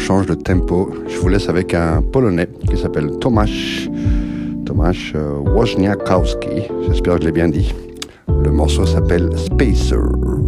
change de tempo. Je vous laisse avec un Polonais qui s'appelle Tomasz Wozniakowski. J'espère que je l'ai bien dit. Le morceau s'appelle Spacer.